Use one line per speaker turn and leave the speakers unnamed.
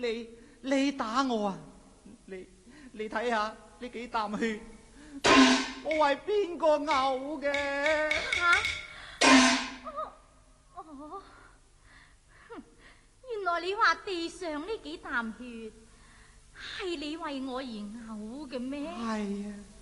你打我啊！你睇下呢幾啖血，我為邊個嘔嘅？
哦，原來你話地上呢幾啖血係你為我而嘔嘅咩？
係啊。